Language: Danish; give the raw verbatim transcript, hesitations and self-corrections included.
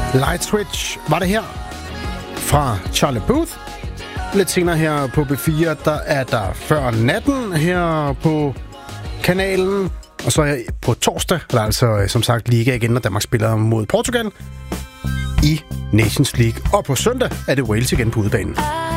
Light Switch var det her fra Charlie Puth. Lidt senere her på B fire, der er der Før Natten her på kanalen. Og så er på torsdag, der er altså som sagt liga igen, når Danmark spiller mod Portugal i Nations League. Og på søndag er det Wales igen på udebanen.